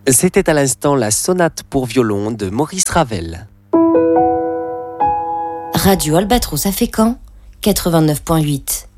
C'était à l'instant la sonate pour violon de Maurice Ravel. Radio Albatros à Fécamp, 89.8.